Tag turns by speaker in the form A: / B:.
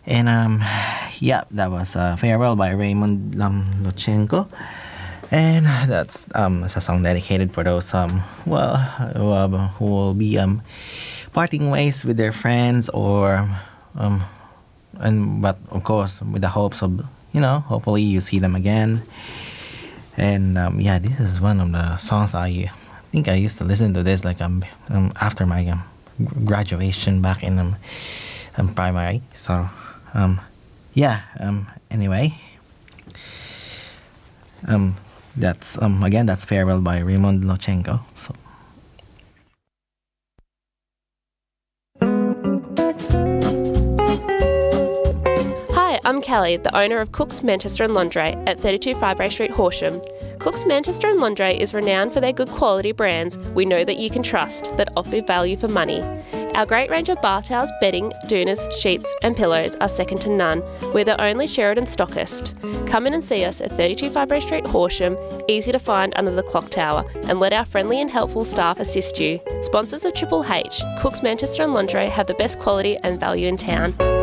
A: And yeah, that was Farewell by Raymond Lochenko. And that's a song dedicated for those who will be parting ways with their friends or um but of course with the hopes of hopefully you see them again. And yeah, this is one of the songs I think I used to listen to this like after my graduation back in primary. So yeah, anyway, that's again that's Farewell by Raymond Lochenko. So
B: Hi, I'm Kelly, the owner of Cook's Manchester and Lingerie at 32 Firebrae Street, Horsham. Cook's Manchester and Lingerie is renowned for their good quality brands we know that you can trust that offer value for money. Our great range of bar towels, bedding, doonas, sheets and pillows are second to none. We're the only Sheridan stockist. Come in and see us at 32 Firebrae Street, Horsham, easy to find under the clock tower, and let our friendly and helpful staff assist you. Sponsors of Triple H, Cook's Manchester and Lingerie have the best quality and value in town.